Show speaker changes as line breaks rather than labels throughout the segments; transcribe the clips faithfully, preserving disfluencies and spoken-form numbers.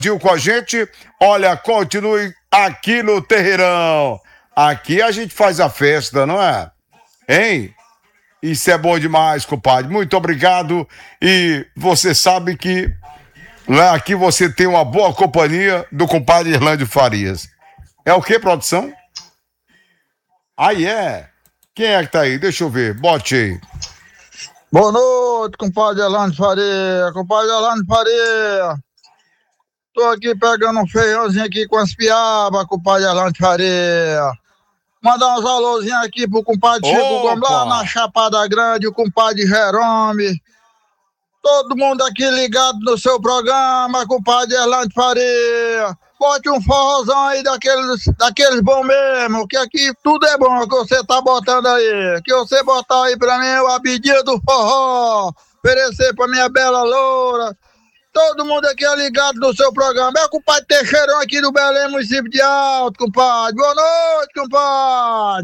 com a gente. Olha, continue aqui no Terreirão. Aqui a gente faz a festa, não é? Hein? Isso é bom demais, compadre. Muito obrigado. E você sabe que né, aqui você tem uma boa companhia do compadre Irlândio Farias. É o que, produção? Aí é. Quem é que tá aí? Deixa eu ver. Bote aí.
Boa noite, compadre Irlândio Faria. Compadre Irlândio Faria. Tô aqui pegando um feijãozinho aqui com as piabas, compadre Irlândio Faria. Mandar uns alôzinhos aqui pro compadre Chico Gomes, lá na Chapada Grande, o compadre Jerome. Todo mundo aqui ligado no seu programa, compadre Irlândio Faria. Bote um forrozão aí daqueles, daqueles bons mesmo, que aqui tudo é bom que você tá botando aí. Que você botar aí pra mim o Abidinha do Forró, oferecer pra minha bela loura. Todo mundo aqui é ligado no seu programa. É o compadre Teixeirão aqui do Belém, município de Alto, compadre. Boa noite, compadre.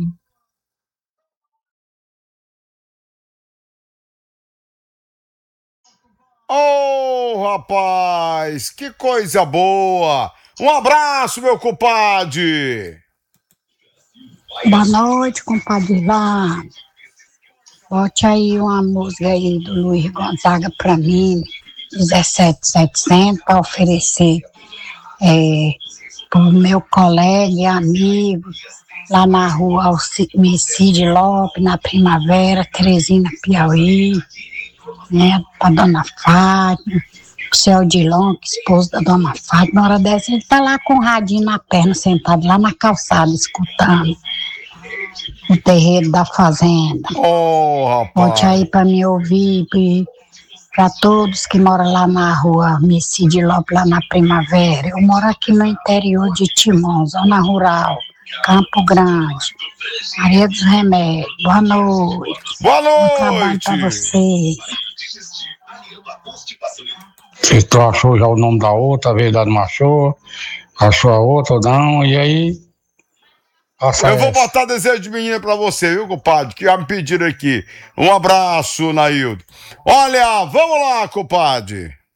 Ô, oh, rapaz, que coisa boa! Um abraço, meu compadre!
Boa noite, compadre Ivan. Bote aí uma música aí do Luiz Gonzaga pra mim, dezessete mil e setecentos, para oferecer é, pro meu colega e amigo lá na rua Alcide Lopes, na Primavera, Teresina, Piauí, né, pra dona Fátima, pro seu Odilon, que é esposo da dona Fátima. Na hora dessa ele tá lá com o radinho na perna, sentado lá na calçada, escutando o terreiro da fazenda.
Oh, rapaz.
Bote aí pra me ouvir, para todos que moram lá na rua Alcide Lopes, lá na Primavera. Eu moro aqui no interior de Timon, zona rural, Campo Grande, Maria dos Remédios. Boa noite.
Boa noite.
Bom trabalho pra você.
Se tu achou já o nome da outra, a verdade não achou, achou a outra ou não, e aí...
Nossa, eu vou essa. botar desejo de menina pra você, viu, compadre? Que já me pediram aqui. Um abraço, Naildo. Olha, vamos lá, compadre.